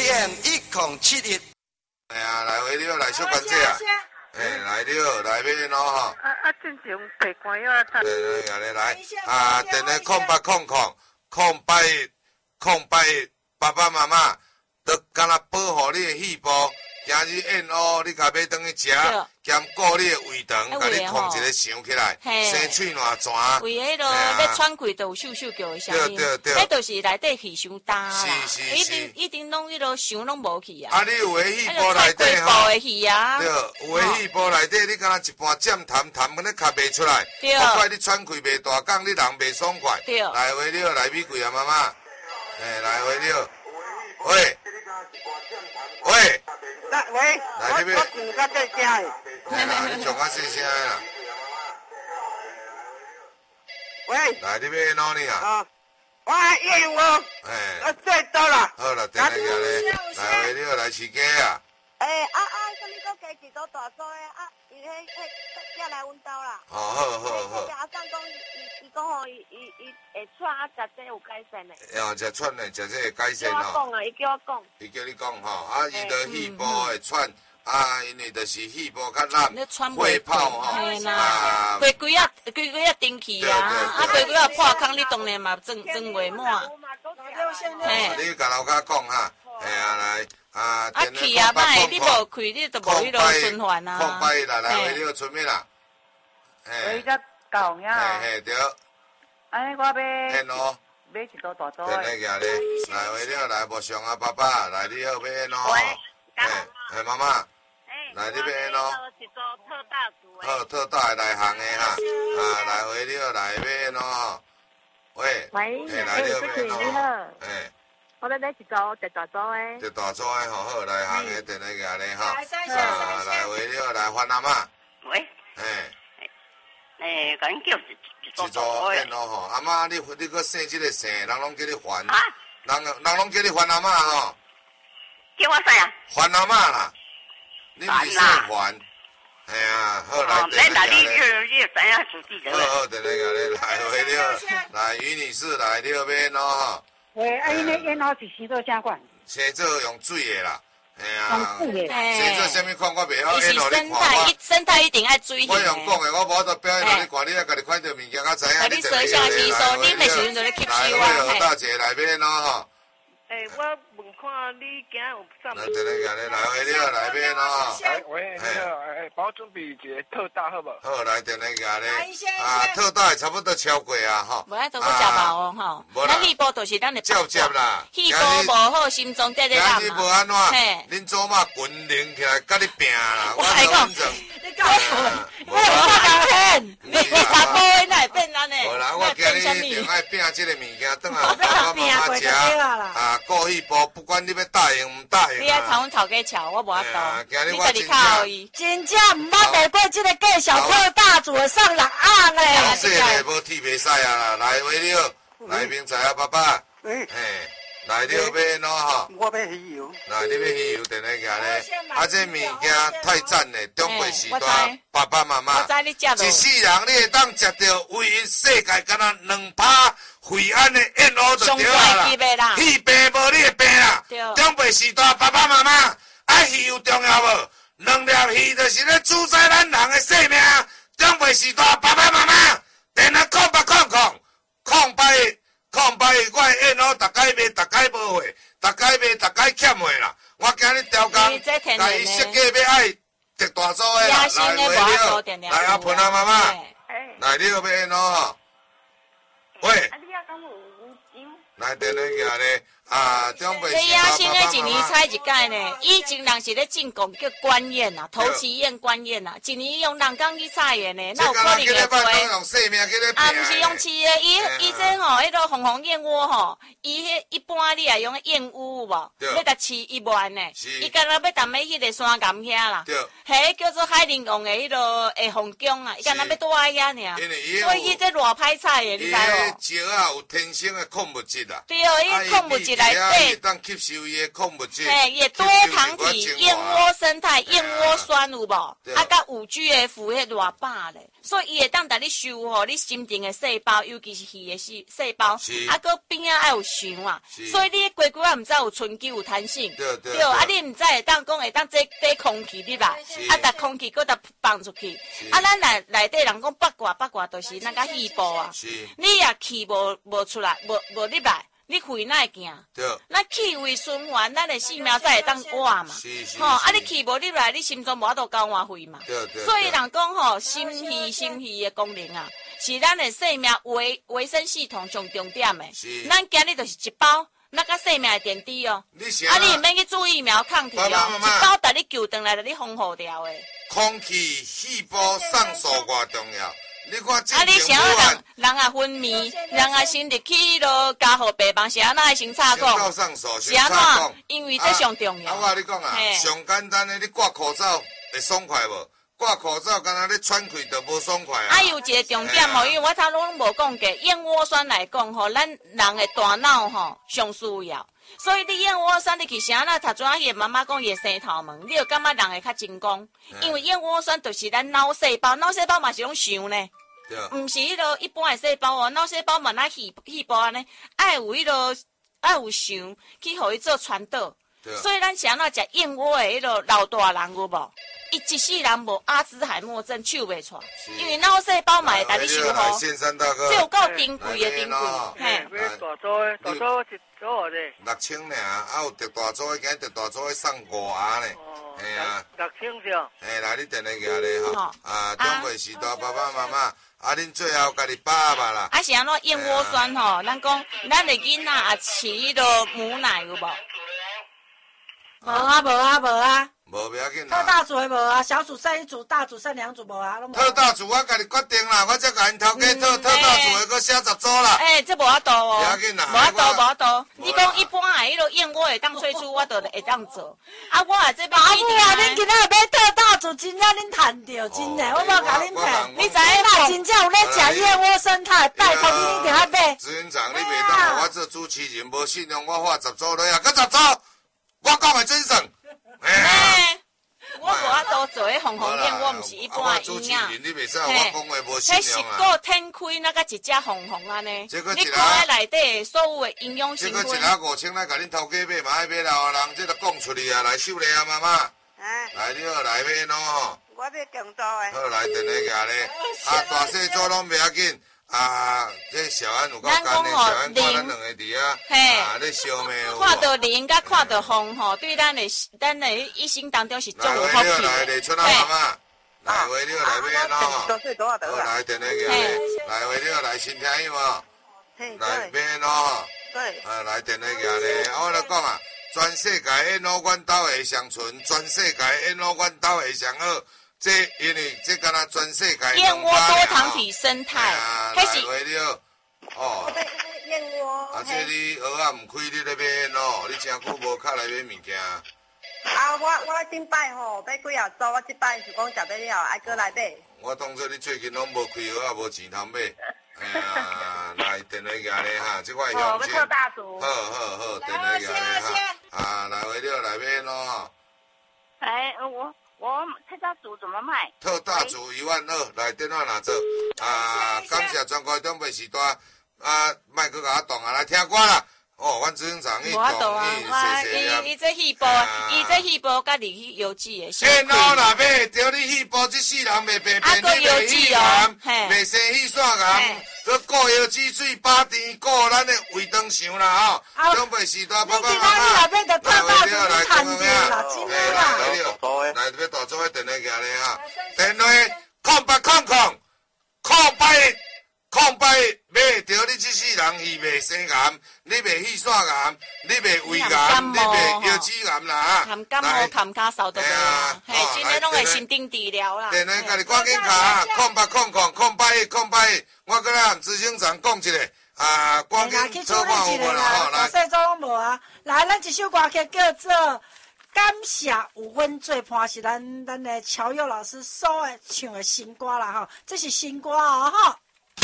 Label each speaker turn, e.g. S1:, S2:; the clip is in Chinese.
S1: AM1071。
S2: 哎呀，来回了，来小关姐啊！来了，来买喏吼。
S3: 正常陪关要插。
S2: 对，来，电话0800爸爸妈妈，都敢若保护你的细胞。今日燕窝，你甲买转去食，兼顾你的胃肠，甲你控一个想起来，生喙烂泉。
S4: 为迄落要喘气都有咻咻叫的声音，迄就是内底气伤大啦，一定拢迄落想拢无去啊。
S2: 你有诶细胞内底吼，对，有诶细胞内底，你敢若一般占痰可能咳袂出来，不怪你喘气袂大讲，你人袂爽快。来回了，来米贵啊妈妈，来回了，喂。
S3: 喂，我住较在家诶。
S2: 你上较细声啦。
S3: 喂。
S2: 来，你要哪里啊？
S3: 我业务哦。我最多啦。
S2: 好啦，等下咧，来回了，来饲鸡啊。
S3: 什么个鸡一组大组诶伊寄来阮兜啦。
S2: 好。
S3: 阿公讲，伊讲吼，伊会喘，食这有改善诶。
S2: 食喘诶，食这会改善吼。
S3: 叫我讲啊，伊叫我讲。
S2: 伊叫你讲吼，伊的细胞会喘，因为就是细胞较烂，会泡吼，
S4: 规规啊顶去啊，规规啊破空，你当然嘛装袂满。
S2: 你甲老家讲哈，来。
S4: 气啊歹，你无开，你就无迄落循环啊。
S2: 空白啦，来回了出面啦。
S3: 回只讲呀。
S2: 对。
S3: 安尼我要
S2: 买
S3: 一组大组
S2: 诶。等下咧，来回了来无上啊爸爸，来你好买喏。妈妈。来你买喏。
S3: 一组特大组诶。
S2: 好，特大内行诶哈，来回了来买喏。喂。来了买喏。
S3: 我要买一组大组诶。
S2: 一大组诶吼，好内行诶，电话架咧哈。来回了来番阿妈。
S3: 喂。甲恁叫
S2: 一组燕咯吼，阿妈你搁生即个姓，人拢叫你番。人拢叫你番阿妈吼。
S3: 叫我啥啊？
S2: 番阿妈啦。你是姓番。好来。
S3: 你知影属地的。
S2: 好，电话架咧来回了，来于女士来了买喏吼。
S3: 喂，伊那烟头是生做啥款？
S2: 生做用水的啦，用水的。生做啥物款我袂晓演互你
S4: 看。生态一定爱水。
S2: 我用讲的，我无法度表演互你看，你啊家己看到物件较知影。
S4: 你说啥技术，你每时阵都咧吸收啊。
S2: 来，大姐来买喏吼。
S3: 我问看你今有啥？
S2: 来，等下来回了来买喏。
S5: 喂，你好，帮我准备一个特大好不好？
S2: 好，来等下咧。特大差不多超过啊，吼。
S4: 无爱都搁食饱哦，吼。咱细胞就是咱的
S2: 照接啦。
S4: 细胞无好，心脏跌跌烂
S2: 嘛。无安怎？恁祖妈群灵起来，甲你拼啦。
S4: 我讲，你讲我有啥搞hen？你查甫的哪会变安尼？
S2: 无啦，我今日一定爱拼这个物件，等下爸爸妈妈食。顾细胞，不管你要答应唔答应。
S4: 你爱同阮头家吵，我无法度。你家己靠伊。
S6: 真正唔捌卖过这个计小特大组的上6案嘞。
S2: 说嘞，无铁袂使啊！来回了，来明仔啊，爸爸。来了买喏吼。
S3: 我要鱼油。
S2: 来，你要鱼油电话架咧。这物件太赞嘞，中国时代爸爸妈妈。一世人你会当食到唯一世界敢若2趴惠安的燕窝就对啦。鱼病无你的病啦。中国时代爸爸妈妈爱鱼油重要无？2粒鱼就是咧主宰咱人的生命。中国时代爸爸妈妈，电话空白，我的燕窝大概卖，大概无货，大概卖，大概欠货啦。我今日调工，甲伊设计要爱特大组的啦，来回了，来阿盆啊妈妈，来你要买燕窝吼。喂。来电话架咧。中北
S4: 这亚新的一年采一届呢，以前人是咧进贡叫官宴呐，头期宴、官宴呐，一年用人工去采的呢，那有可能会做。不是用饲的，伊这吼，迄个红燕窝吼，伊迄一般你啊用燕窝无，要甲饲1万呢，伊干那要踮咧迄个山岩遐啦，迄叫做海陵王的迄个红姜啊，伊干那要住喺遐尔，所以伊这偌歹采的，你知无？
S2: 石啊有天生的矿物质啦，
S4: 对哦，伊矿物质。 内底
S2: 当吸收伊的矿物质，
S4: 嘿，伊多糖体、燕窝生态、燕窝酸有无？啊，甲有 GF 迄偌饱咧，所以伊会当带你修吼，你心情的细胞，尤其是鱼的细胞，啊，搁边仔爱有想啊，所以你规规啊，毋知有春秋有弹性，对，啊，你毋知会当讲会当这空气入来，啊，但空气搁当放出去，啊，咱内底人讲八卦，就是那个气泡啊，你也气无出来，无入来。你肺哪会行？
S2: 对，
S4: 咱气味循环，咱的细苗才会当活嘛。吼，啊，你气无入来，你心脏无法度交换肺嘛。
S2: 对。
S4: 所以人讲吼，心肺的功能啊，是咱的生命维生系统上重点的。咱今日就是一包，那个生命的点滴哦。啊，你唔免去注疫苗抗体哦，一包带你救回来，带你丰富掉的。
S2: 空气细胞上素偌重要。你看
S4: 啊！你想要人啊昏迷，人啊先入去咯，加护病房，是安那先插讲？是安怎？因为这上重要。
S2: 啊，我跟你讲啊，上简单的，你挂口罩会爽快无？挂口罩，敢若你喘气就无爽快啊！
S4: 啊，有一个重点吼，因为我头拢无讲过，燕窝酸来讲吼，咱人的大脑吼上需要。所以你燕窝酸，你去啥那读专业妈妈讲伊生头毛，你就感觉人会较成功，因为燕窝酸就是咱脑细胞嘛是拢想呢，毋是迄落一般的细胞哦，脑细胞嘛那细胞安尼，爱有迄落爱有想去互伊做传导，所以咱啥那食燕窝的迄落老大人有无？伊一世人无阿兹海默症手袂出，因为脑细胞嘛会带你修复，这有够珍贵的珍贵，
S5: 嘿。大组一组咧
S2: ，6000尔，啊有特大组的，今特大组的送5盒咧，嘿啊
S5: ，6000是。
S2: 嘿，来你电话举咧吼，啊，中国时代爸爸妈妈，啊，恁最后家己把吧啦。
S4: 啊是安怎燕窝酸吼？咱讲咱的囡仔也饲迄落母奶有无？
S6: 无啊。
S2: 无不要紧
S6: 啦。特大组的无啊，小组剩1组，大组剩2组无啊，拢无。
S2: 特大组我家己决定啦，我才甲因头家特大组的，搁写10组啦。
S4: 这无法度哦。
S2: 不要紧啦。
S4: 无法度。你讲一般啊，迄落燕窝会当催出，我就会当做。啊，我啊这边。
S6: 啊，恁今仔要买特大组，真正恁趁着，真的，我无甲恁骗。
S4: 你知影
S6: 嘛？真正有咧食燕窝生态，拜托你一定要买。
S2: 执行长，你袂当我做主持人，无信用我发10组落啊，搁10组，我讲的准算。
S4: 我无法度做迄红燕窝，毋是一般的婴仔。迄是个天开那个一只红安尼，你看内底所有的营养成分。
S2: 这个一盒5000来，甲恁头家买，嘛爱买老人，这个讲出去啊，来秀咧啊，妈妈。来你好，来买喏。
S3: 我要更多的。
S2: 好，来电话举咧，大细组拢袂要紧。这小安有够干的，小安看咱两个伫啊，咧烧麦有无？
S4: 看到零甲看到红吼，对咱的一生当中是足有福气。
S2: 来，李春啊妈妈，来回了来买喏。
S3: 好，
S2: 来电话举咧，来回了来先听有无？来买喏。
S3: 对。
S2: 来电话举咧，我来讲啊，全世界燕窝阮兜会上纯，全世界燕窝阮兜会上好。这因为这敢若全世界
S4: 燕窝多糖体生态，
S2: 迄是来了哦。
S3: 燕窝。
S2: 这你蚵仔唔开，你咧买喏？你真久无较来买物件。
S3: 我顶摆吼买几啊组，我即摆是讲食要了，爱过来买。
S2: 我当作你最近拢无开蚵仔，无钱通买。哎呀，来电话举咧哈，这块乡亲。
S3: 特大组。
S2: 好，电话举咧哈。来回了来买喏。
S3: 我特大组怎么卖？
S2: 特大组12000，来电话拿走。感谢全国东北时代，莫去甲我动啊，来听歌啦。阮执行长伊动，
S4: 伊这细胞甲离油脂的。
S2: 燕窝若买着你细胞，这世人袂变，你袂血癌，袂生血栓癌，佮顾油脂水把甜，顾咱的胃肠肠啦吼。东北时代爸爸妈妈，来特大组来讲咩？来要大组的电话举咧哈，电话0800008买着你这世人伊袂生癌，你袂血栓癌，你袂胃癌，你袂腰脂癌啦哈。
S4: 含感冒、含咳嗽都袂啊，嘿，真诶拢会心定治疗啦。
S2: 电话家己赶紧卡，08000081081，我搁来执行长讲一下，赶紧做看有无啦吼，来。
S6: 大细组拢无啊，来，咱一首歌曲叫做《感谢有阮做伴》，是咱的乔佑老师所唱的新歌啦吼，这是新歌哦吼。